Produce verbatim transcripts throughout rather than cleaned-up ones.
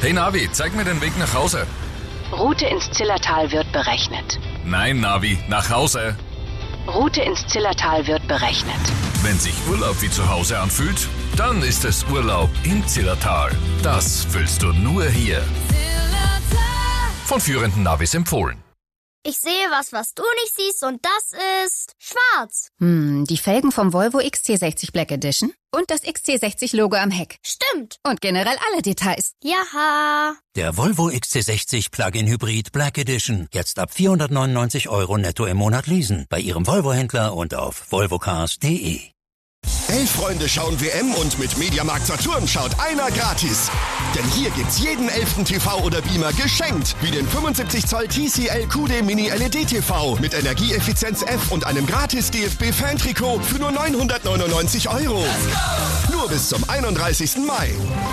Hey Navi, zeig mir den Weg nach Hause. Route ins Zillertal wird berechnet. Nein, Navi, nach Hause. Route ins Zillertal wird berechnet. Wenn sich Urlaub wie zu Hause anfühlt, dann ist es Urlaub im Zillertal. Das fühlst du nur hier. Von führenden Navis empfohlen. Ich sehe was, was du nicht siehst, und das ist schwarz. Hm, die Felgen vom Volvo X C sechzig Black Edition und das X C sechzig Logo am Heck. Stimmt. Und generell alle Details. Jaha. Der Volvo X C sechzig Plug-in Hybrid Black Edition. Jetzt ab vierhundertneunundneunzig Euro netto im Monat leasen. Bei Ihrem Volvo-Händler und auf volvocars punkt de. Elf Freunde schauen W M und mit Mediamarkt Saturn schaut einer gratis. Denn hier gibt's jeden elften T V oder Beamer geschenkt. Wie den fünfundsiebzig Zoll T C L Q D Mini L E D T V mit Energieeffizienz F und einem gratis D F B-Fan-Trikot für nur neunhundertneunundneunzig Euro. Nur bis zum einunddreißigsten Mai.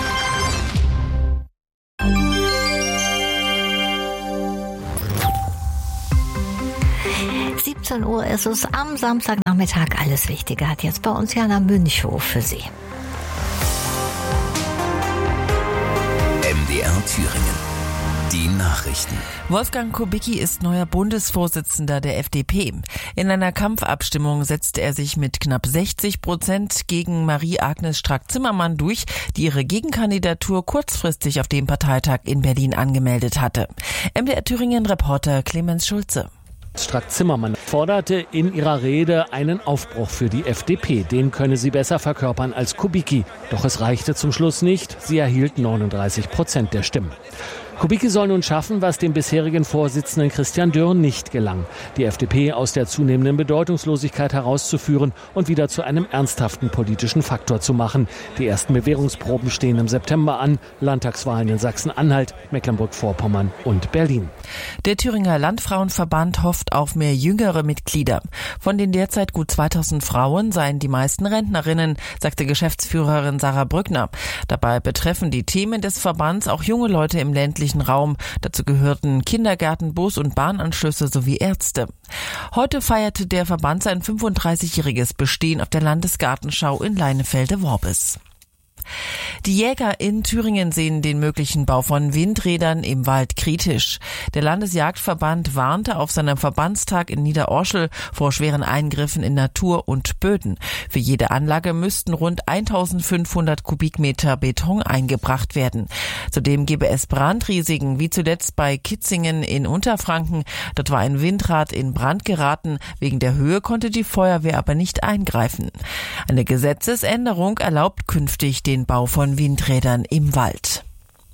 siebzehn Uhr ist es am Samstagnachmittag. Alles Wichtige hat jetzt bei uns Jana Münchow für Sie. M D R Thüringen. Die Nachrichten. Wolfgang Kubicki ist neuer Bundesvorsitzender der F D P. In einer Kampfabstimmung setzte er sich mit knapp sechzig Prozent gegen Marie-Agnes Strack-Zimmermann durch, die ihre Gegenkandidatur kurzfristig auf dem Parteitag in Berlin angemeldet hatte. M D R Thüringen-Reporter Clemens Schulze. Strack-Zimmermann forderte in ihrer Rede einen Aufbruch für die F D P. Den könne sie besser verkörpern als Kubicki. Doch es reichte zum Schluss nicht. Sie erhielt neununddreißig Prozent der Stimmen. Kubicki soll nun schaffen, was dem bisherigen Vorsitzenden Christian Dürr nicht gelang, die F D P aus der zunehmenden Bedeutungslosigkeit herauszuführen und wieder zu einem ernsthaften politischen Faktor zu machen. Die ersten Bewährungsproben stehen im September an, Landtagswahlen in Sachsen-Anhalt, Mecklenburg-Vorpommern und Berlin. Der Thüringer Landfrauenverband hofft auf mehr jüngere Mitglieder. Von den derzeit gut zweitausend Frauen seien die meisten Rentnerinnen, sagte Geschäftsführerin Sarah Brückner. Dabei betreffen die Themen des Verbands auch junge Leute im ländlichen Raum. Dazu gehörten Kindergärten, Bus- und Bahnanschlüsse sowie Ärzte. Heute feierte der Verband sein fünfunddreißigjähriges Bestehen auf der Landesgartenschau in Leinefelde-Worbis. Die Jäger in Thüringen sehen den möglichen Bau von Windrädern im Wald kritisch. Der Landesjagdverband warnte auf seinem Verbandstag in Niederorschel vor schweren Eingriffen in Natur und Böden. Für jede Anlage müssten rund eintausendfünfhundert Kubikmeter Beton eingebracht werden. Zudem gebe es Brandrisiken, wie zuletzt bei Kitzingen in Unterfranken. Dort war ein Windrad in Brand geraten. Wegen der Höhe konnte die Feuerwehr aber nicht eingreifen. Eine Gesetzesänderung erlaubt künftig den den Bau von Windrädern im Wald.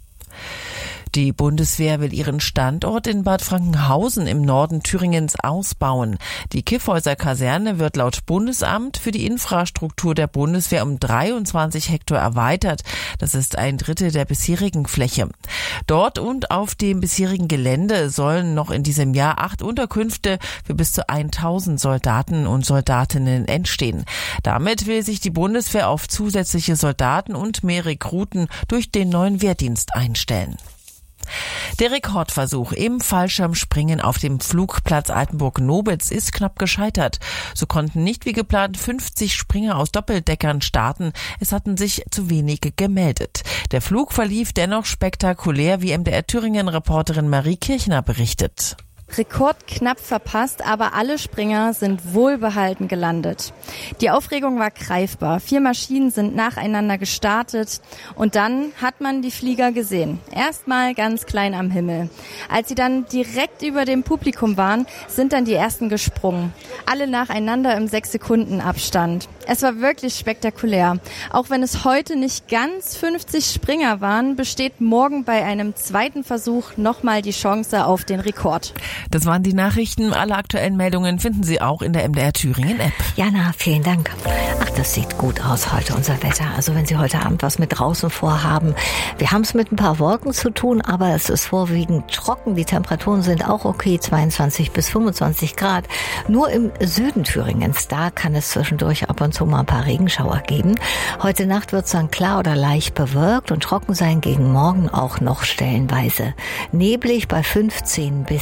Die Bundeswehr will ihren Standort in Bad Frankenhausen im Norden Thüringens ausbauen. Die Kyffhäuser Kaserne wird laut Bundesamt für die Infrastruktur der Bundeswehr um dreiundzwanzig Hektar erweitert. Das ist ein Drittel der bisherigen Fläche. Dort und auf dem bisherigen Gelände sollen noch in diesem Jahr acht Unterkünfte für bis zu tausend Soldaten und Soldatinnen entstehen. Damit will sich die Bundeswehr auf zusätzliche Soldaten und mehr Rekruten durch den neuen Wehrdienst einstellen. Der Rekordversuch im Fallschirmspringen auf dem Flugplatz Altenburg-Nobitz ist knapp gescheitert. So konnten nicht wie geplant fünfzig Springer aus Doppeldeckern starten. Es hatten sich zu wenige gemeldet. Der Flug verlief dennoch spektakulär, wie M D R Thüringen-Reporterin Marie Kirchner berichtet. Rekord knapp verpasst, aber alle Springer sind wohlbehalten gelandet. Die Aufregung war greifbar. Vier Maschinen sind nacheinander gestartet und dann hat man die Flieger gesehen. Erstmal ganz klein am Himmel. Als sie dann direkt über dem Publikum waren, sind dann die ersten gesprungen. Alle nacheinander im sechs Sekunden Abstand. Es war wirklich spektakulär. Auch wenn es heute nicht ganz fünfzig Springer waren, besteht morgen bei einem zweiten Versuch nochmal die Chance auf den Rekord. Das waren die Nachrichten. Alle aktuellen Meldungen finden Sie auch in der M D R Thüringen App. Jana, vielen Dank. Ach, das sieht gut aus heute, unser Wetter. Also wenn Sie heute Abend was mit draußen vorhaben. Wir haben es mit ein paar Wolken zu tun, aber es ist vorwiegend trocken. Die Temperaturen sind auch okay, zweiundzwanzig bis fünfundzwanzig Grad. Nur im Süden Thüringens, da kann es zwischendurch ab und zu mal ein paar Regenschauer geben. Heute Nacht wird es dann klar oder leicht bewölkt und trocken sein, gegen morgen auch noch stellenweise. Neblig bei fünfzehn bis zehn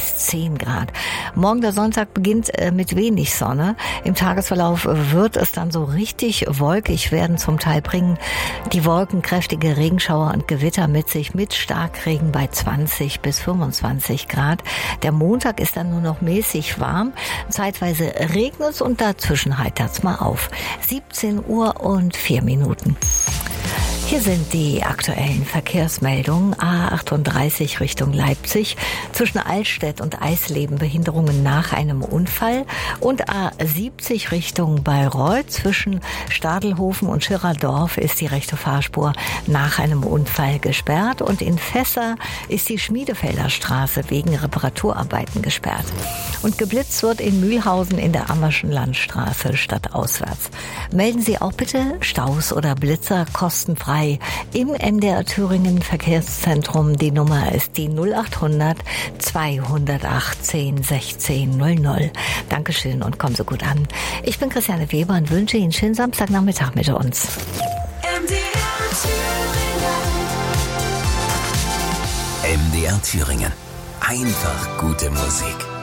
zehn Grad. Morgen der Sonntag beginnt äh, mit wenig Sonne. Im Tagesverlauf wird es dann so richtig wolkig werden, zum Teil bringen die Wolken kräftige Regenschauer und Gewitter mit sich, mit Starkregen bei zwanzig bis fünfundzwanzig Grad. Der Montag ist dann nur noch mäßig warm. Zeitweise regnet es und dazwischen heitert es mal auf. siebzehn Uhr und vier Minuten. Hier sind die aktuellen Verkehrsmeldungen. A achtunddreißig Richtung Leipzig. Zwischen Altstedt und Eisleben Behinderungen nach einem Unfall. Und A siebzig Richtung Bayreuth. Zwischen Stadelhofen und Schirrerdorf ist die rechte Fahrspur nach einem Unfall gesperrt. Und in Fässer ist die Schmiedefelder Straße wegen Reparaturarbeiten gesperrt. Und geblitzt wird in Mühlhausen in der Ammerschen Landstraße stadtauswärts. Melden Sie auch bitte Staus oder Blitzer kostenfrei im M D R Thüringen Verkehrszentrum. Die Nummer ist die null achthundert zweihundertachtzehn sechzehn null null. Dankeschön und kommen Sie gut an. Ich bin Christiane Weber und wünsche Ihnen einen schönen Samstagnachmittag mit uns. M D R Thüringen. M D R Thüringen. Einfach gute Musik.